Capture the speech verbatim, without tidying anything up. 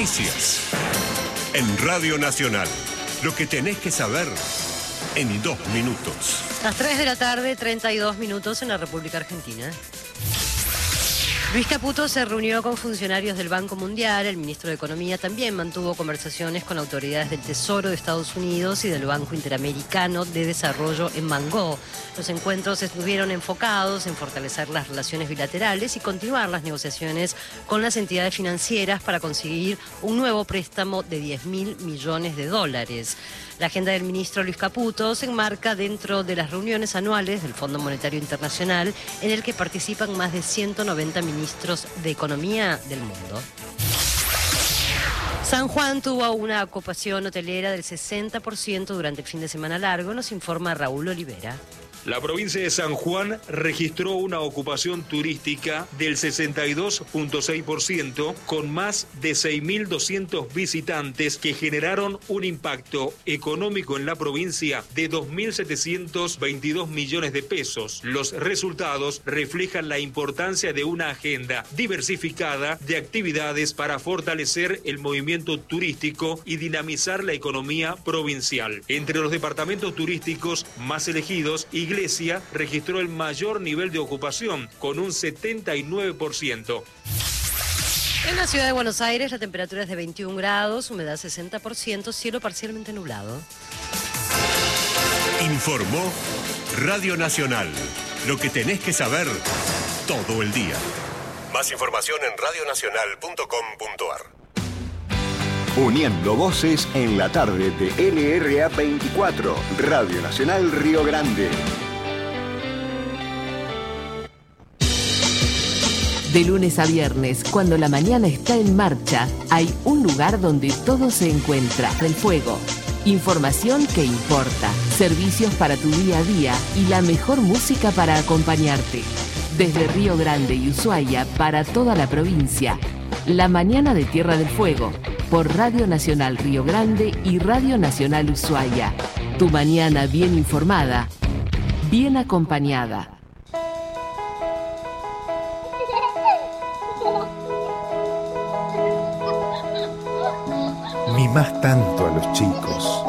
Noticias. En Radio Nacional. Lo que tenés que saber en dos minutos. Las tres de la tarde, treinta y dos minutos en la República Argentina. Luis Caputo se reunió con funcionarios del Banco Mundial. El ministro de Economía también mantuvo conversaciones con autoridades del Tesoro de Estados Unidos y del Banco Interamericano de Desarrollo en Mangó. Los encuentros estuvieron enfocados en fortalecer las relaciones bilaterales y continuar las negociaciones con las entidades financieras para conseguir un nuevo préstamo de diez mil millones de dólares. La agenda del ministro Luis Caputo se enmarca dentro de las reuniones anuales del Fondo Monetario Internacional, en el que participan más de ciento noventa ministros de Economía del mundo. San Juan tuvo una ocupación hotelera del sesenta por ciento durante el fin de semana largo, nos informa Raúl Olivera. La provincia de San Juan registró una ocupación turística del sesenta y dos punto seis por ciento con más de seis mil doscientos visitantes que generaron un impacto económico en la provincia de dos mil setecientos veintidós millones de pesos. Los resultados reflejan la importancia de una agenda diversificada de actividades para fortalecer el movimiento turístico y dinamizar la economía provincial. Entre los departamentos turísticos más elegidos, Iglesia registró el mayor nivel de ocupación, con un setenta y nueve por ciento. En la ciudad de Buenos Aires la temperatura es de veintiún grados, humedad sesenta por ciento, cielo parcialmente nublado. Informó Radio Nacional. Lo que tenés que saber todo el día. Más información en radio nacional punto com punto a r. Uniendo voces en la tarde de L R A veinticuatro, Radio Nacional Río Grande. De lunes a viernes, cuando la mañana está en marcha, hay un lugar donde todo se encuentra. El Fuego. Información que importa, servicios para tu día a día y la mejor música para acompañarte. Desde Río Grande y Ushuaia para toda la provincia. La mañana de Tierra del Fuego, por Radio Nacional Río Grande y Radio Nacional Ushuaia. Tu mañana bien informada, bien acompañada. Mimás tanto a los chicos.